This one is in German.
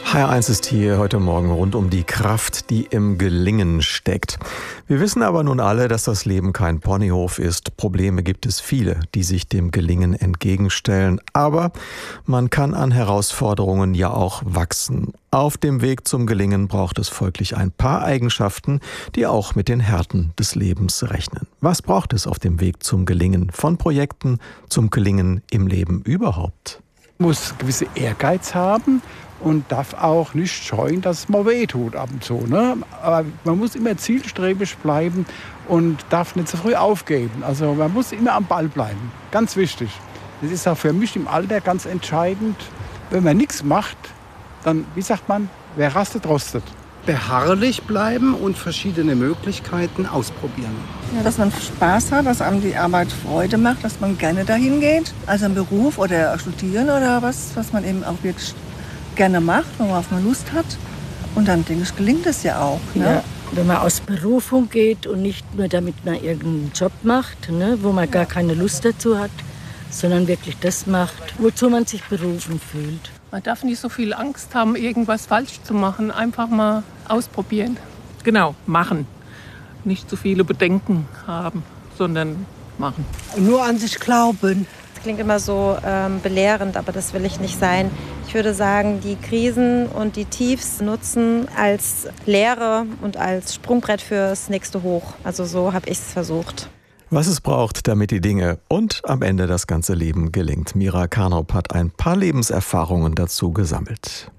HR1 ist hier heute Morgen rund um die Kraft, die im Gelingen steckt. Wir wissen aber nun alle, dass das Leben kein Ponyhof ist. Probleme gibt es viele, die sich dem Gelingen entgegenstellen. Aber man kann an Herausforderungen ja auch wachsen. Auf dem Weg zum Gelingen braucht es folglich ein paar Eigenschaften, die auch mit den Härten des Lebens rechnen. Was braucht es auf dem Weg zum Gelingen von Projekten zum Gelingen im Leben überhaupt? Man muss gewisse Ehrgeiz haben und darf auch nicht scheuen, dass es mal wehtut ab und zu. Ne? Aber man muss immer zielstrebig bleiben und darf nicht zu früh aufgeben. Also man muss immer am Ball bleiben. Ganz wichtig. Das ist auch für mich im Alter ganz entscheidend. Wenn man nichts macht, dann, wie sagt man, wer rastet, rostet. Beharrlich bleiben und verschiedene Möglichkeiten ausprobieren. Ja, dass man Spaß hat, dass einem die Arbeit Freude macht, dass man gerne dahin geht. Also ein Beruf oder studieren oder was man eben auch wirklich gerne macht, worauf man Lust hat. Und dann, denke ich, gelingt es ja auch. Ne? Ja, wenn man aus Berufung geht und nicht nur damit man irgendeinen Job macht, ne, wo man gar keine Lust dazu hat, sondern wirklich das macht, wozu man sich berufen fühlt. Man darf nicht so viel Angst haben, irgendwas falsch zu machen. Einfach mal ausprobieren. Genau, machen. Nicht zu viele Bedenken haben, sondern machen. Nur an sich glauben. Das klingt immer so belehrend, aber das will ich nicht sein. Ich würde sagen, die Krisen und die Tiefs nutzen als Lehre und als Sprungbrett fürs nächste Hoch. Also so habe ich es versucht. Was es braucht, damit die Dinge und am Ende das ganze Leben gelingt. Mira Karnop hat ein paar Lebenserfahrungen dazu gesammelt.